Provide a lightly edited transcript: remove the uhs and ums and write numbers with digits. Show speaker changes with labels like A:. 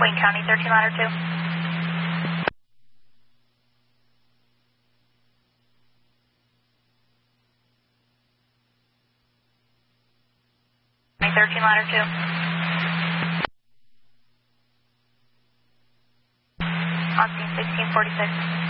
A: Wayne County, 13 ladder 2. 13 ladder 2. On scene 1646.